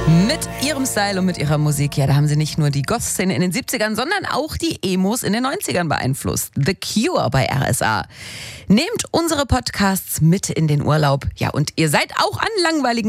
Mit ihrem Style und mit ihrer Musik, ja, da haben sie nicht nur die Goth-Szene in den 70ern, sondern auch die Emos in den 90ern beeinflusst. The Cure bei RSA. Nehmt unsere Podcasts mit in den Urlaub. Ja, und ihr seid auch an langweiligen